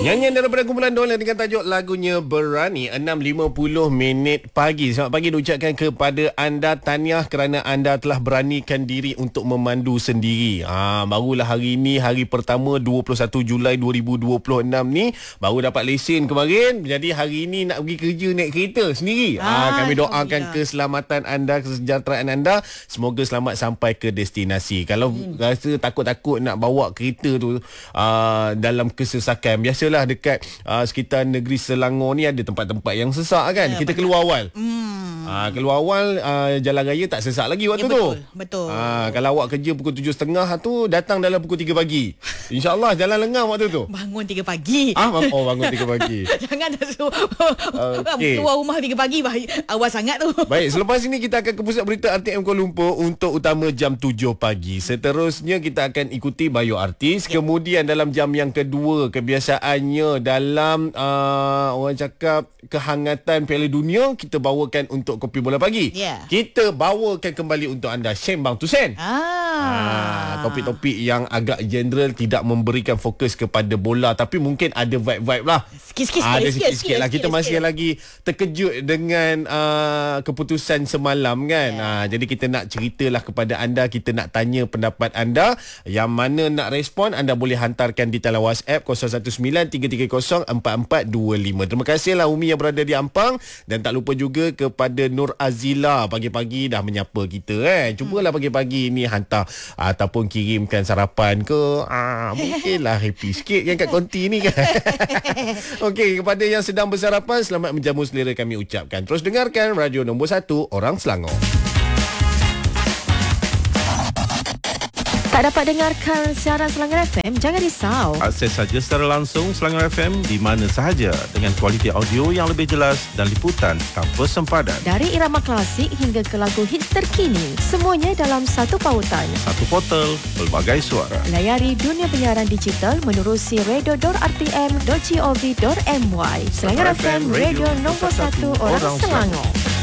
Nyanyian daripada kumpulan Dolan dengan tajuk lagunya Berani. 6.50 minit pagi. Selamat pagi diucapkan kepada anda. Tahniah kerana anda telah beranikan diri untuk memandu sendiri. Barulah hari ini, hari pertama 21 Julai 2026 ni, baru dapat lesen kemarin. Jadi hari ini nak pergi kerja naik kereta sendiri. Kami doakan keselamatan anda, kesejahteraan anda. Semoga selamat sampai ke destinasi. Kalau rasa takut-takut nak bawa kereta tu dalam kesesakan, biasalah dekat sekitar negeri Selangor ni ada tempat-tempat yang sesak kan. Kita keluar awal. Keluar awal jalan raya tak sesak lagi waktu tu. Betul. Kalau awak kerja pukul 7.30 tu, datang dalam pukul 3 pagi. InsyaAllah jalan lengang waktu tu. Bangun 3 pagi. Bangun 3 pagi. Jangan dah suruh keluar rumah 3 pagi. Awal sangat tu. Baik, selepas ini kita akan ke pusat berita RTM Kuala Lumpur untuk utama jam 7 pagi. Seterusnya kita akan ikuti bio artis. Kemudian dalam jam yang kedua, kebiasaannya dalam orang cakap kehangatan Piala Dunia, kita bawakan untuk Kopi Bola Pagi. Kita bawakan kembali untuk anda Sembang tu Sen. Topik-topik yang agak general, tidak memberikan fokus kepada bola, tapi mungkin ada vibe-vibe lah. Sikit-sikit lah. Kita masih lagi terkejut dengan keputusan semalam kan. Jadi kita nak ceritalah kepada anda, kita nak tanya pendapat anda. Yang mana nak respon, anda boleh hantarkan di talian WhatsApp 0193304425. Terima kasihlah Umi yang berada di Ampang, dan tak lupa juga kepada Nur Azila, pagi-pagi dah menyapa kita Cubalah pagi-pagi ni hantar ataupun kirimkan sarapan ke, mungkinlah happy sikit kan kat konti ni kan. Okey, kepada yang sedang bersarapan, selamat menjamu selera kami ucapkan. Terus dengarkan radio nombor 1 Orang Selangor. Tak dapat dengarkan siaran Selangor FM? Jangan risau. Akses saja secara langsung Selangor FM di mana sahaja dengan kualiti audio yang lebih jelas dan liputan tanpa sempadan. Dari irama klasik hingga ke lagu hits terkini, semuanya dalam satu pautan. Satu portal, pelbagai suara. Layari dunia penyiaran digital menerusi radio.rtm.gov.my. Selangor FM, radio nombor 1 Orang Selangor.